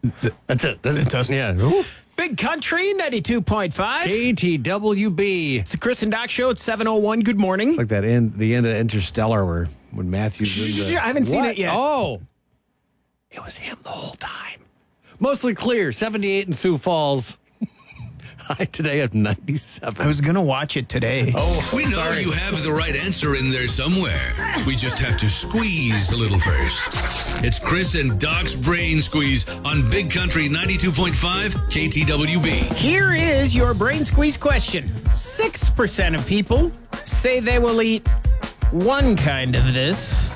That's it. It doesn't. Yeah. Ooh. Big Country, 92.5. KTWB. It's the Chris and Doc Show at 7:01. Good morning. It's like the end of Interstellar where when Matthew's in the... I haven't seen it yet. Oh. It was him the whole time. Mostly clear. 78 in Sioux Falls. High today at 97. I was going to watch it today. Oh, We know you have the right answer in there somewhere. We just have to squeeze a little first. It's Chris and Doc's Brain Squeeze on Big Country 92.5 KTWB. Here is your brain squeeze question. 6% of people say they will eat one kind of this.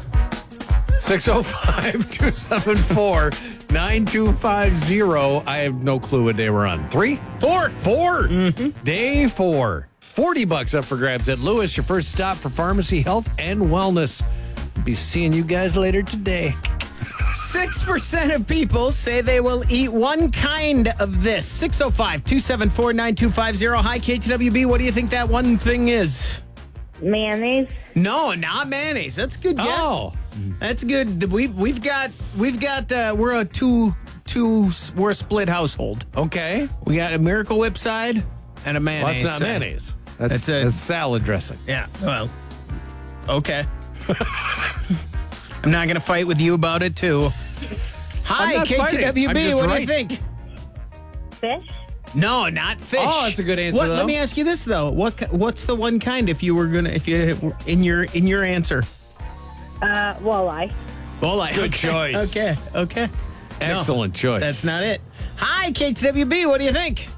605-274-9250. I have no clue what day we're on. 3? 4? 4. Mm-hmm. Day 4. $40 up for grabs at Lewis, your first stop for pharmacy, health, and wellness. Be seeing you guys later today. 6% of people say they will eat one kind of this. 605-274-9250. Hi, KTWB. What do you think that one thing is? Mayonnaise. No, not mayonnaise. That's a good guess. Oh. That's good. We're a split household. Okay. We got a Miracle Whip side and a Well, mayonnaise. that's not side. mayonnaise. That's salad dressing. Yeah. Well. Okay. I'm not gonna fight with you about it too. Hi, I'm not fighting. I'm KTWB. just What do right. you think? Fish. No, not fish. Oh, that's a good answer, though. Let me ask you this though. What's the one kind if you were in your answer? Walleye. Walleye. Good choice. Okay. Excellent choice. That's not it. Hi, KTWB. What do you think?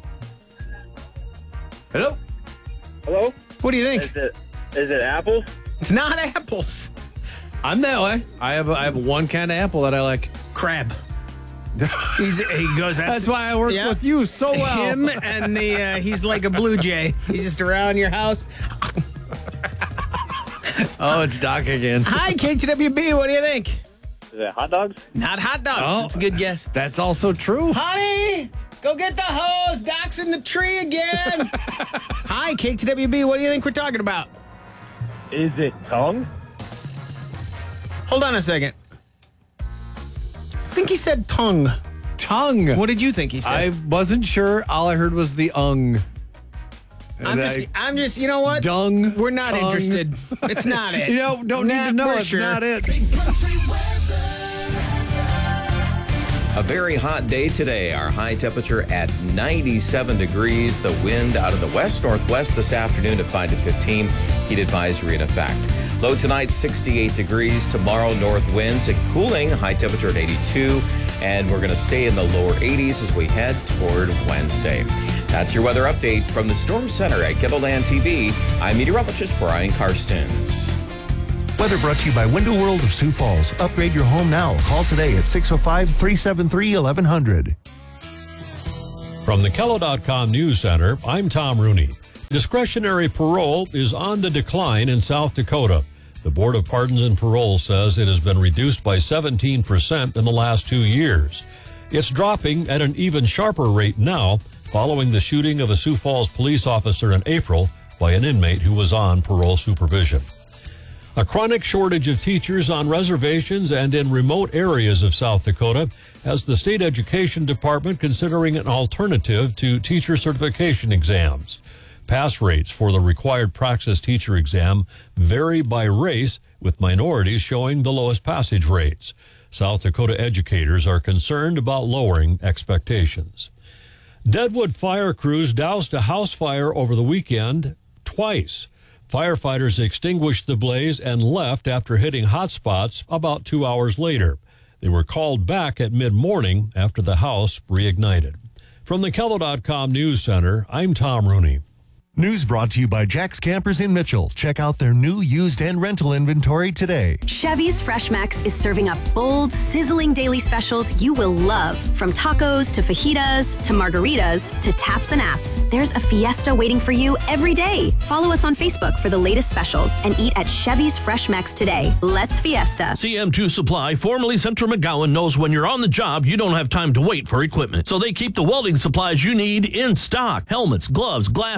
Hello? Hello? What do you think? Is it apples? It's not apples. I'm that way. I have one kind of apple that I like. Crab. He goes. That's why I work Yeah. with you so well. Him and he's like a blue jay. He's just around your house. Oh, it's Doc again. Hi, KTWB. What do you think? Is it hot dogs? Not hot dogs. Oh. That's a good guess. That's also true. Honey, go get the hose. Doc's in the tree again. Hi, KTWB. What do you think we're talking about? Is it tongue? Hold on a second. I think he said tongue. Tongue. What did you think he said? I wasn't sure. All I heard was the ung. I'm just, you know what? Dung. We're not tongue. interested. It's not it. Don't need to know. for It's sure. not it. A very hot day today. Our high temperature at 97 degrees. The wind out of the west-northwest this afternoon at 5 to 15. Heat advisory in effect. Low tonight, 68 degrees. Tomorrow, north winds and cooling. High temperature at 82. And we're going to stay in the lower 80s as we head toward Wednesday. That's your weather update from the Storm Center at Kettleland TV. I'm meteorologist Brian Karstens. Weather brought to you by Window World of Sioux Falls. Upgrade your home now. Call today at 605-373-1100. From the Kello.com News Center, I'm Tom Rooney. Discretionary parole is on the decline in South Dakota. The Board of Pardons and Parole says it has been reduced by 17% in the last 2 years. It's dropping at an even sharper rate now, following the shooting of a Sioux Falls police officer in April by an inmate who was on parole supervision. A chronic shortage of teachers on reservations and in remote areas of South Dakota has the state education department considering an alternative to teacher certification exams. Pass rates for the required praxis teacher exam vary by race, with minorities showing the lowest passage rates. South Dakota educators are concerned about lowering expectations. Deadwood fire crews doused a house fire over the weekend twice. Firefighters extinguished the blaze and left after hitting hot spots about 2 hours later. They were called back at mid-morning after the house reignited. From the Kello.com News Center, I'm Tom Rooney. News brought to you by Jack's Campers in Mitchell. Check out their new used and rental inventory today. Chevy's Fresh Max is serving up bold, sizzling daily specials you will love. From tacos to fajitas to margaritas to taps and apps, there's a fiesta waiting for you every day. Follow us on Facebook for the latest specials and eat at Chevy's Fresh Max today. Let's fiesta. CM2 Supply, formerly Central McGowan, knows when you're on the job, you don't have time to wait for equipment. So they keep the welding supplies you need in stock. Helmets, gloves, glasses, wire,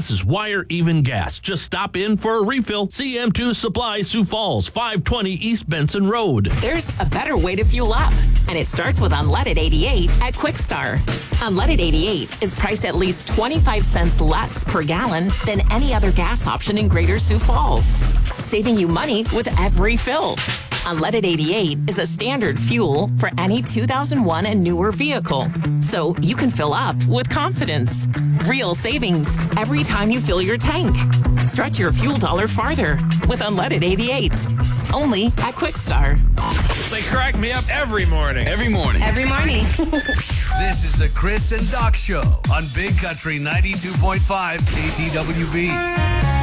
tire, even gas. Just stop in for a refill. CM2 Supply, Sioux Falls, 520 East Benson Road. There's a better way to fuel up, and it starts with Unleaded 88 at Quickstar. Unleaded 88 is priced at least 25 cents less per gallon than any other gas option in Greater Sioux Falls, saving you money with every fill. Unleaded 88 is a standard fuel for any 2001 and newer vehicle, so you can fill up with confidence. Real savings every time you fill your tank. Stretch your fuel dollar farther with Unleaded 88. Only at Quickstar. They crack me up every morning. Every morning. Every morning. This is the Chris and Doc Show on Big Country 92.5 KTWB.